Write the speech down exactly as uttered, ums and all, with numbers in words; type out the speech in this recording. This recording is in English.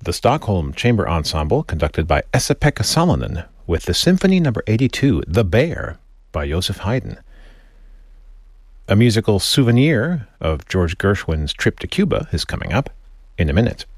the Stockholm Chamber Ensemble, conducted by Esa-Pekka Salonen, with the Symphony Number eighty-two, The Bear, by Joseph Haydn. A musical souvenir of George Gershwin's trip to Cuba is coming up in a minute.